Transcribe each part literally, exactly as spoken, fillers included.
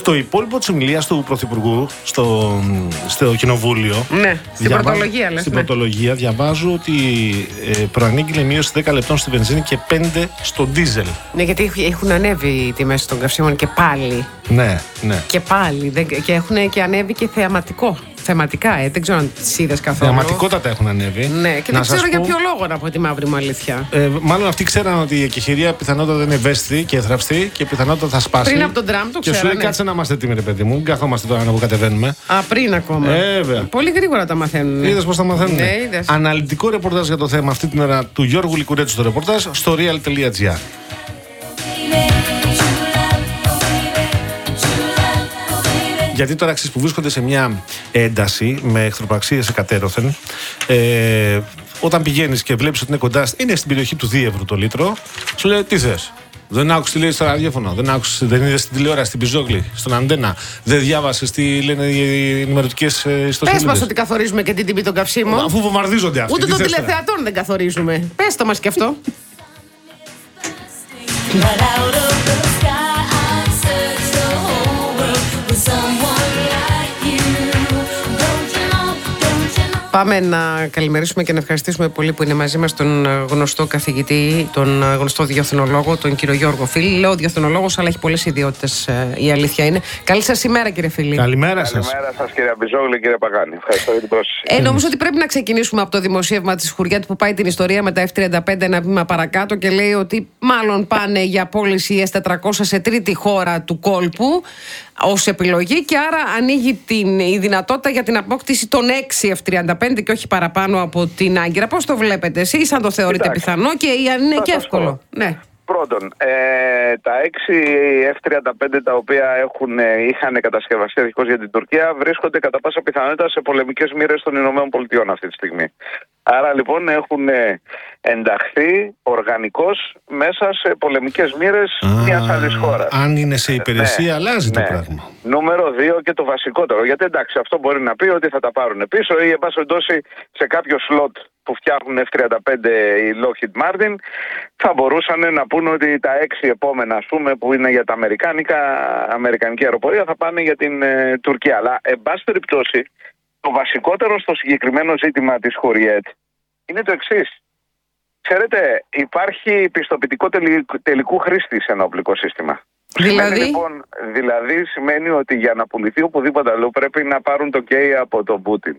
Στο υπόλοιπο της ομιλίας του Πρωθυπουργού στο, στο Κοινοβούλιο, ναι, στην διαβάζω, πρωτολογία, λες, στην ναι. πρωτολογία διαβάζω ότι ε, προανήγγειλε μείωση δέκα λεπτών στη βενζίνη και πέντε στο ντίζελ. Ναι, γιατί έχουν ανέβει οι τιμές των καυσίμων και πάλι. Ναι, ναι. Και πάλι. Και έχουν και ανέβει και θεαματικό. Θεματικά, ε, δεν ξέρω αν τις είδες καθόλου. Θεαματικότατα έχουν ανέβει. Ναι, και να δεν ξέρω πω, για ποιο λόγο, να πω τη μαύρη μου αλήθεια. Ε, μάλλον αυτοί ξέραν ότι η εκεχηρία πιθανότατα είναι ευαίσθητη και εθραυστή και πιθανότατα θα σπάσει. Πριν από τον Τραμπ το και ξέρανε. σου λέει κάτσε να είμαστε έτοιμοι, ρε παιδί μου. Μην καθόμαστε τώρα να κατεβαίνουμε. Α, πριν ακόμα. Ε, βέβαια. Πολύ γρήγορα τα μαθαίνουν. Είδες πώς τα μαθαίνουν. Ναι, είδες. Αναλυτικό ρεπορτάζ για το θέμα αυτή την ώρα του Γιώργου Λικουρέτσου στο ρεπορτάζ στο real τελεία gr. Γιατί τώρα αξίζει που βρίσκονται σε μια ένταση με εχθροπραξίες εκατέρωθεν, ε, όταν πηγαίνεις και βλέπεις ότι είναι κοντά, είναι στην περιοχή του δύο ευρώ το λίτρο, σου λέει τι θες. Δεν άκουσες τι λέει στο ραδιόφωνο, δεν άκουσες, δεν είδες στην τηλεόραση, στην Πιζόγλη, στον Αντένα, δεν διάβασες τι λένε οι ενημερωτικές ιστοσελίδες. Πες μας ότι καθορίζουμε και την τιμή των καυσίμων. Αφού βομβαρδίζονται αυτοί. Ούτε των τηλεθεατών δεν καθορίζουμε. Πες το μας και αυτό. Πάμε να καλημερίσουμε και να ευχαριστήσουμε πολύ που είναι μαζί μας τον γνωστό καθηγητή, τον γνωστό διεθνολόγο, τον κύριο Γιώργο Φίλη. Λέω διεθνολόγος, αλλά έχει πολλές ιδιότητες, η αλήθεια είναι. Καλή σας ημέρα, κύριε Φίλη. Καλημέρα σας. Καλημέρα σας, κύριε Μπιζόγλη, κύριε Παγάνη. Ευχαριστώ για την πρόσκληση. Ε, νομίζω ότι πρέπει να ξεκινήσουμε από το δημοσίευμα της Χουριέτ που πάει την ιστορία με τα εφ τριάντα πέντε ένα βήμα παρακάτω και λέει ότι μάλλον πάνε για πώληση ες τετρακόσια σε τρίτη χώρα του κόλπου ως επιλογή και άρα ανοίγει την, η δυνατότητα για την απόκτηση των έξι εφ τριάντα πέντε και όχι παραπάνω από την Άγκυρα. Πώς το βλέπετε εσείς, αν το θεωρείτε Κοιτάξτε, πιθανό και αν είναι και εύκολο. Ναι. Πρώτον, ε, τα έξι εφ τριάντα πέντε τα οποία έχουν, είχαν κατασκευαστεί αρχικώς για την Τουρκία βρίσκονται κατά πάσα πιθανότητα σε πολεμικές μοίρες των Ηνωμένων Πολιτειών αυτή τη στιγμή. Άρα λοιπόν έχουν ενταχθεί οργανικώς μέσα σε πολεμικές μοίρες μιας άλλης χώρας. Αν είναι σε υπηρεσία, ναι, αλλάζει ναι. το πράγμα. Νούμερο δύο και το βασικότερο. Γιατί εντάξει, αυτό μπορεί να πει ότι θα τα πάρουν πίσω ή εν πάση περιπτώσει σε κάποιο σλότ που φτιάχνουν εφ τριάντα πέντε η Lockheed Martin, θα μπορούσαν να πούνε ότι τα έξι επόμενα, ας πούμε, που είναι για τα αμερικάνικα, αμερικανική αεροπορία, θα πάνε για την ε, Τουρκία. Αλλά, εν πάση περιπτώσει, το βασικότερο στο συγκεκριμένο ζήτημα της Χουριέτ είναι το εξής. Ξέρετε, υπάρχει πιστοποιητικό τελικού, τελικού χρήστη σε ένα οπλικό σύστημα. Δηλαδή? Σημαίνει, λοιπόν, δηλαδή σημαίνει ότι για να πουληθεί οπουδήποτε αλλού πρέπει να πάρουν το OK από τον Πούτιν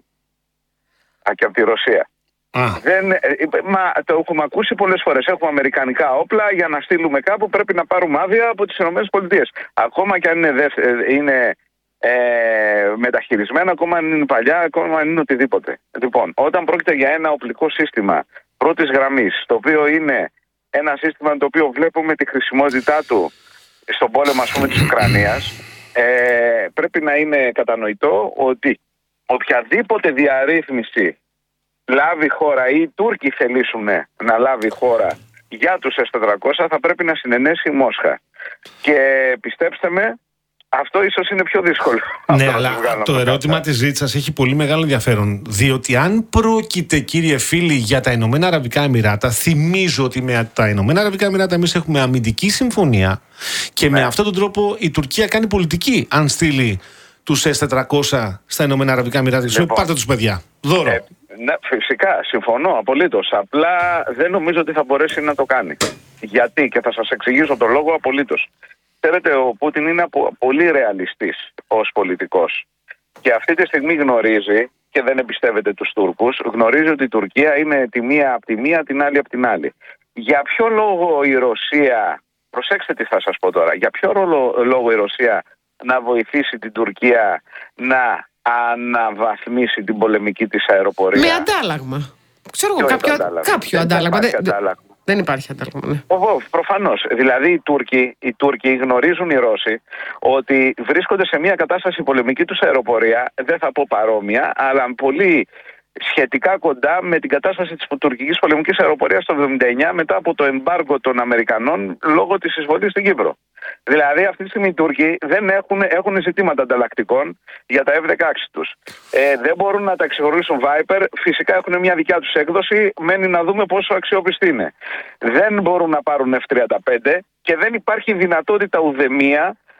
και από τη Ρωσία. Α. Δεν, μα, το έχουμε ακούσει πολλές φορές. Έχουμε αμερικανικά όπλα για να στείλουμε κάπου. Πρέπει να πάρουμε άδεια από τις ΗΠΑ. Ακόμα και αν είναι, δευ, είναι ε, μεταχειρισμένα, ακόμα αν είναι παλιά, ακόμα αν είναι οτιδήποτε. Λοιπόν, όταν πρόκειται για ένα οπλικό σύστημα πρώτης γραμμής, το οποίο είναι ένα σύστημα το οποίο βλέπουμε τη χρησιμότητά του στον πόλεμο, ας πούμε, της Ουκρανίας, ε, πρέπει να είναι κατανοητό ότι οποιαδήποτε διαρρύθμιση λάβει χώρα ή οι Τούρκοι θελήσουν να λάβει χώρα για τους ες τετρακόσια θα πρέπει να συνενέσει η Μόσχα. Και πιστέψτε με, αυτό ίσως είναι πιο δύσκολο. Ναι, αλλά το ερώτημα της ζήτησας έχει πολύ μεγάλο ενδιαφέρον. Διότι αν πρόκειται, κύριε Φίλη, για τα Ηνωμένα Αραβικά Εμιράτα, θυμίζω ότι με τα Ηνωμένα Αραβικά Εμιράτα εμείς έχουμε αμυντική συμφωνία και ναι. με αυτόν τον τρόπο η Τουρκία κάνει πολιτική. Αν στείλει τους ες τετρακόσια στα Ηνωμένα Αραβικά Εμιράτα, λοιπόν, πάρτε τους παιδιά. Δώρο. Ε, ναι, φυσικά, συμφωνώ απολύτως. Απλά δεν νομίζω ότι θα μπορέσει να το κάνει. Γιατί, και θα σας εξηγήσω το λόγο απολύτως. Ξέρετε, ο Πούτιν είναι πολύ ρεαλιστής ως πολιτικός. Και αυτή τη στιγμή γνωρίζει, και δεν εμπιστεύεται τους Τούρκους, γνωρίζει ότι η Τουρκία είναι τη μία από τη μία, την άλλη από την άλλη. Για ποιο λόγο η Ρωσία, προσέξτε τι θα σας πω τώρα, για ποιο λόγο η Ρωσία να βοηθήσει την Τουρκία να αναβαθμίσει την πολεμική της αεροπορία? Με αντάλλαγμα. Ξέρω εγώ, κάποιο αντάλλαγμα. Κάποιο αντάλλαγμα. Δεν, αντάλλαγμα. δεν υπάρχει αντάλλαγμα. Ναι. Προφανώς. Δηλαδή οι Τούρκοι, οι Τούρκοι γνωρίζουν οι Ρώσοι ότι βρίσκονται σε μια κατάσταση πολεμική τους αεροπορία, δεν θα πω παρόμοια, αλλά πολύ σχετικά κοντά με την κατάσταση της τουρκικής πολεμικής αεροπορίας το εβδομήντα εννιά μετά από το εμπάργκο των Αμερικανών λόγω της εισβολής στην Κύπρο. Δηλαδή αυτή τη στιγμή οι Τούρκοι δεν έχουν, έχουν ζητήματα ανταλλακτικών για τα εφ δεκαέξι τους. Ε, δεν μπορούν να τα ξεχωρίσουν Viper, φυσικά έχουν μια δικιά τους έκδοση, μένει να δούμε πόσο αξιόπιστη είναι. Δεν μπορούν να πάρουν εφ τριάντα πέντε και δεν υπάρχει δυνατότητα ουδεμία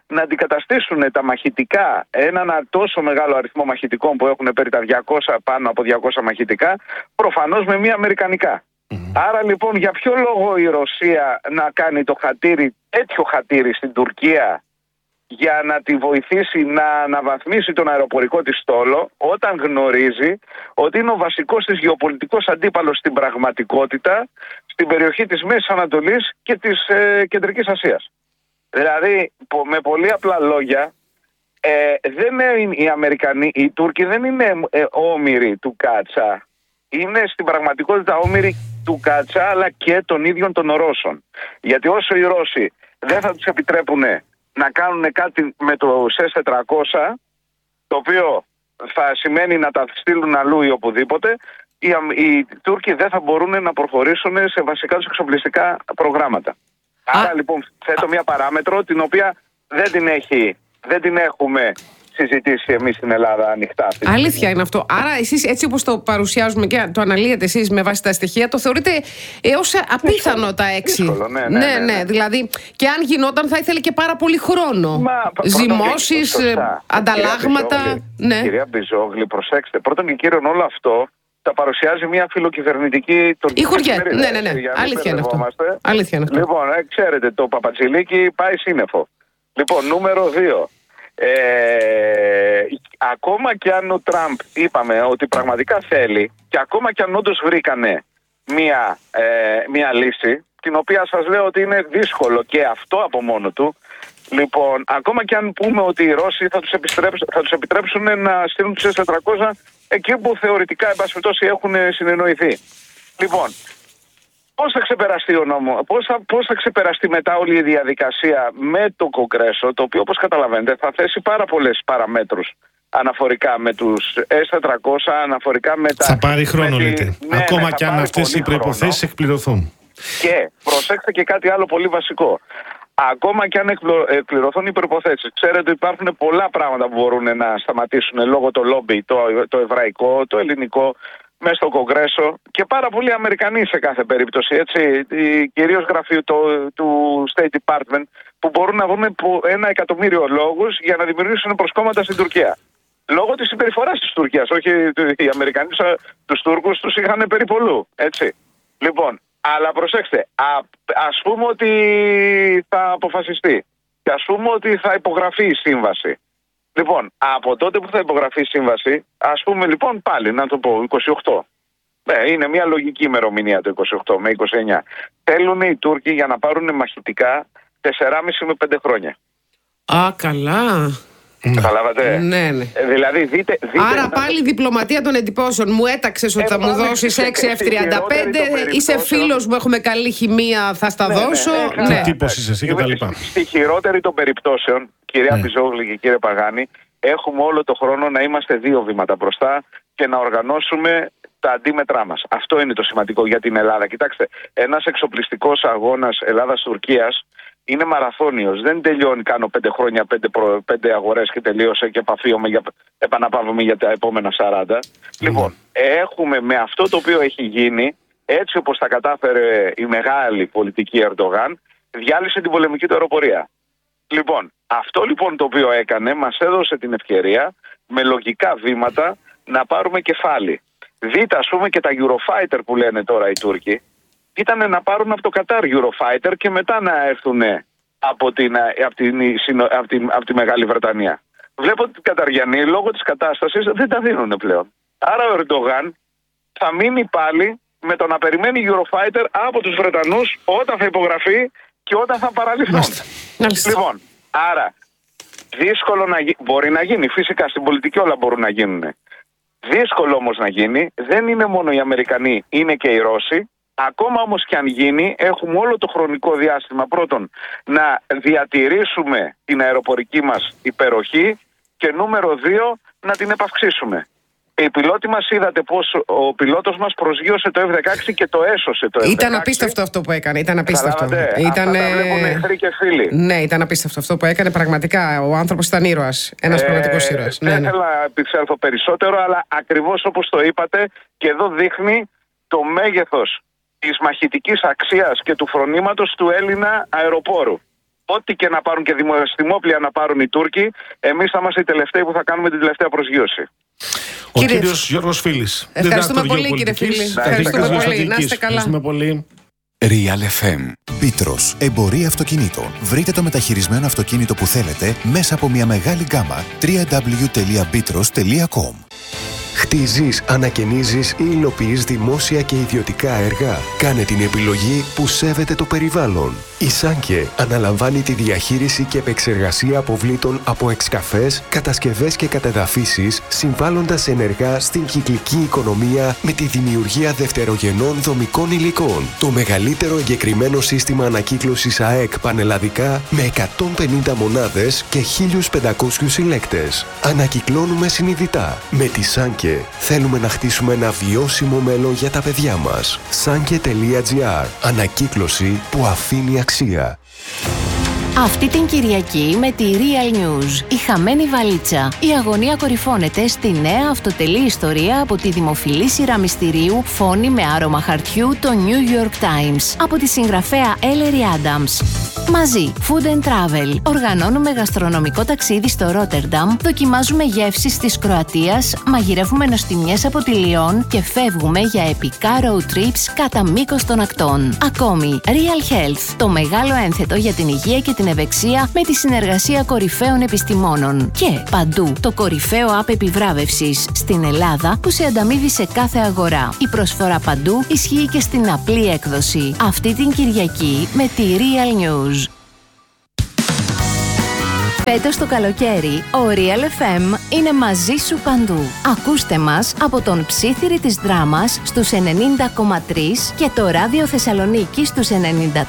να αντικαταστήσουν τα μαχητικά, έναν τόσο μεγάλο αριθμό μαχητικών που έχουν περί τα διακόσια, πάνω από διακόσια μαχητικά, προφανώς με μία αμερικανικά. Mm. Άρα λοιπόν για ποιο λόγο η Ρωσία να κάνει το χατήρι, τέτοιο χατήρι στην Τουρκία, για να τη βοηθήσει να αναβαθμίσει τον αεροπορικό της στόλο, όταν γνωρίζει ότι είναι ο βασικός της γεωπολιτικός αντίπαλος στην πραγματικότητα στην περιοχή της Μέσης Ανατολής και της ε, Κεντρικής Ασίας. Δηλαδή, με πολύ απλά λόγια, ε, δεν είναι οι Αμερικανοί, οι Τούρκοι δεν είναι ε, όμηροι του Κάτσα. Είναι στην πραγματικότητα όμηροι του Κάτσα, αλλά και των ίδιων των Ρώσων. Γιατί όσο οι Ρώσοι δεν θα τους επιτρέπουν να κάνουν κάτι με το ες τετρακόσια, το οποίο θα σημαίνει να τα στείλουν αλλού ή οπουδήποτε, οι, οι Τούρκοι δεν θα μπορούν να προχωρήσουν σε βασικά τους εξοπλιστικά προγράμματα. Α, Άρα λοιπόν θέτω μια παράμετρο την οποία δεν την, έχει, δεν την έχουμε συζητήσει εμείς στην Ελλάδα ανοιχτά. Αλήθεια είναι αυτό. Άρα εσείς έτσι όπως το παρουσιάζουμε και το αναλύετε εσείς με βάση τα στοιχεία, το θεωρείτε έως απίθανο δύσκολο, τα έξι. Δύσκολο, ναι, ναι, ναι, ναι, ναι, ναι. Δηλαδή και αν γινόταν θα ήθελε και πάρα πολύ χρόνο. Μα, Ζυμώσεις, σωστά. ανταλλάγματα. Κυρία Μπιζόγλη, ναι. κυρία Μπιζόγλη, προσέξτε. Πρώτον και κύριον όλο αυτό τα παρουσιάζει μια φιλοκυβερνητική. Η Χουριέ. Ναι, ναι, ναι. Αλήθεια είναι αυτό. Αλήθεια είναι αυτό. Λοιπόν, ε, ξέρετε, το Παπατζηλίκι πάει σύννεφο. Λοιπόν, νούμερο δύο. Ε, ακόμα και αν ο Τραμπ είπαμε ότι πραγματικά θέλει και ακόμα και αν όντως βρήκανε μία, ε, μία λύση, την οποία σας λέω ότι είναι δύσκολο και αυτό από μόνο του, λοιπόν, ακόμα και αν πούμε ότι οι Ρώσοι θα τους, θα τους επιτρέψουν να στείλουν τους ες τετρακόσια εκεί που θεωρητικά εν πάση περιπτώσει έχουν συνεννοηθεί. Λοιπόν, πώς θα ξεπεραστεί ο νόμο, πώς θα, πώς θα ξεπεραστεί μετά όλη η διαδικασία με το Κογκρέσο, το οποίο όπως καταλαβαίνετε θα θέσει πάρα πολλές παραμέτρους αναφορικά με τους ες τετρακόσια, αναφορικά με τα... Θα πάρει χρόνο τη... λέτε, ναι, ακόμα ναι, και αν αυτές οι προϋποθέσεις εκπληρωθούν. Και προσέξτε και κάτι άλλο πολύ βασικό. Ακόμα και αν εκπληρωθούν οι προϋποθέσεις, ξέρετε ότι υπάρχουν πολλά πράγματα που μπορούν να σταματήσουν λόγω το λόμπι, το, το εβραϊκό, το ελληνικό, μέσα στο Κογκρέσο και πάρα πολλοί Αμερικανοί σε κάθε περίπτωση, έτσι, κυρίως γραφείο το, του State Department, που μπορούν να βρουν ένα εκατομμύριο λόγους για να δημιουργήσουν προσκόμματα στην Τουρκία. Λόγω της συμπεριφοράς της Τουρκίας, όχι οι Αμερικανοί τους Τούρκους τους είχαν περιπολού, έτσι. Λοιπόν, αλλά προσέξτε, α, ας πούμε ότι θα αποφασιστεί και ας πούμε ότι θα υπογραφεί η σύμβαση. Λοιπόν, από τότε που θα υπογραφεί η σύμβαση, ας πούμε λοιπόν πάλι, να το πω, είκοσι οκτώ. Ναι, είναι μια λογική ημερομηνία το είκοσι οκτώ με είκοσι εννιά. Θέλουν οι Τούρκοι για να πάρουν μαχητικά τεσσεράμισι με πέντε χρόνια. Α, καλά. Καταλάβατε. Ναι, ναι. Ε, δηλαδή, δείτε, δείτε, Άρα να... πάλι διπλωματία των εντυπώσεων. Μου έταξες ότι ε, θα μου δώσεις έξι εφ τριάντα πέντε, είσαι φίλος μου, έχουμε καλή χημεία, θα στα ναι, δώσω. Ναι, ναι. Τι τύπος είσαι εσύ και τα λοιπά. Στη χειρότερη των περιπτώσεων, κυρία ναι. Μπιζόγλη και κύριε Παγάνη, έχουμε όλο το χρόνο να είμαστε δύο βήματα μπροστά και να οργανώσουμε τα αντίμετρά μας. Αυτό είναι το σημαντικό για την Ελλάδα. Κοιτάξτε, ένας εξοπλιστικός αγώνας Ελλάδας-Τουρκίας είναι μαραθώνιος. Δεν τελειώνει, κάνω πέντε χρόνια, πέντε, προ, πέντε αγορές και τελείωσε και επαφίομαι για, επαναπαύομαι για τα επόμενα σαράντα. Mm. Λοιπόν, έχουμε με αυτό το οποίο έχει γίνει, έτσι όπως τα κατάφερε η μεγάλη πολιτική Ερντογάν, διάλυσε την πολεμική του αεροπορία. Λοιπόν, αυτό λοιπόν το οποίο έκανε μας έδωσε την ευκαιρία με λογικά βήματα να πάρουμε κεφάλι. Δείτε ας πούμε και τα Eurofighter που λένε τώρα οι Τούρκοι, ήταν να πάρουν από το Κατάρ Eurofighter και μετά να έρθουν από, την, από, την, από, την, από τη Μεγάλη Βρετανία. Βλέπω ότι οι Καταριανοί λόγω της κατάστασης δεν τα δίνουν πλέον. Άρα ο Ερντογάν θα μείνει πάλι με το να περιμένει Eurofighter από τους Βρετανούς όταν θα υπογραφεί και όταν θα παραλυθούν. Λοιπόν, άρα δύσκολο να γίνει, μπορεί να γίνει, φυσικά στην πολιτική όλα μπορούν να γίνουν. Δύσκολο όμως να γίνει, δεν είναι μόνο οι Αμερικανοί, είναι και οι Ρώσοι. Ακόμα όμως και αν γίνει, έχουμε όλο το χρονικό διάστημα πρώτον να διατηρήσουμε την αεροπορική μας υπεροχή και νούμερο δύο να την επαυξήσουμε. Οι πιλότοι μας είδατε πως ο πιλότος μας προσγείωσε το εφ δεκαέξι και το έσωσε το εφ δεκαέξι. Ήταν απίστευτο αυτό που έκανε. Ήταν απίστευτο. Ήταν... Αυτά τα βλέπουν εχθροί και φίλοι. Ναι, ήταν απίστευτο αυτό που έκανε. Πραγματικά ο άνθρωπος ήταν ήρωας. Ένας ε, πραγματικός ήρωας. Δεν ναι, ναι. θέλω να επισέλθω περισσότερο, αλλά ακριβώς όπως το είπατε, και εδώ δείχνει το μέγεθος της μαχητικής αξίας και του φρονήματος του Έλληνα αεροπόρου. ό,τι και να πάρουν και δημοστημόπλια να πάρουν οι Τούρκοι, εμείς θα είμαστε οι τελευταίοι που θα κάνουμε την τελευταία προσγείωση. Ο κύριε... κύριος Γιώργος Φίλης. Ευχαριστούμε πολύ, κύριε Φίλη. Ευχαριστούμε πολύ. Να είστε καλά. Ευχαριστούμε πολύ. Real εφ εμ. Πίτρος, εμπορία αυτοκινήτων. Βρείτε το μεταχειρισμένο αυτοκίνητο που θέλετε μέσα από μια μεγάλη γκάμα. double-u double-u double-u τελεία πίτρος τελεία κομ. Χτίζεις, ανακαινίζεις ή υλοποιείς δημόσια και ιδιωτικά έργα. Κάνε την επιλογή που σέβεται το περιβάλλον. Η Σάνκε αναλαμβάνει τη διαχείριση και επεξεργασία αποβλήτων από εξκαφές, κατασκευές και κατεδαφίσεις, συμβάλλοντας ενεργά στην κυκλική οικονομία με τη δημιουργία δευτερογενών δομικών υλικών. Το μεγαλύτερο εγκεκριμένο σύστημα ανακύκλωσης ΑΕΚ πανελλαδικά με εκατόν πενήντα μονάδες και χίλιους πεντακόσιους συλλέκτες. Ανακυκλώνουμε συνειδητά. Με τη Σάνκε θέλουμε να χτίσουμε ένα βιώσιμο μέλλον για τα παιδιά μας. Σάνκε τελεία τζι άρ. Ανακύκλωση που αφήνει αξία. Αυτή την Κυριακή με τη Real News, η χαμένη βαλίτσα. Η αγωνία κορυφώνεται στη νέα αυτοτελή ιστορία από τη δημοφιλή σειρά μυστηρίου Φόνη με άρωμα χαρτιού, το New York Times, από τη συγγραφέα Ellery Adams. Μαζί, Food and Travel. Οργανώνουμε γαστρονομικό ταξίδι στο Ρότερνταμ, δοκιμάζουμε γεύσεις της Κροατίας, μαγειρεύουμε νοστιμιές από τη Λιόν και φεύγουμε για επικά road trips κατά μήκος των ακτών. Ακόμη, Real Health, το μεγάλο ένθετο για την υγεία και την ευεξία με τη συνεργασία κορυφαίων επιστημόνων. Και παντού, το κορυφαίο app επιβράβευσης στην Ελλάδα που σε ανταμείβει σε κάθε αγορά. Η προσφορά παντού ισχύει και στην απλή έκδοση. Αυτή την Κυριακή με τη Real News. Φέτος το καλοκαίρι, ο Real εφ εμ είναι μαζί σου παντού. Ακούστε μας από τον Ψήθυρη της Δράμας στους ενενήντα κόμμα τρία και το Ράδιο Θεσσαλονίκη στους ενενήντα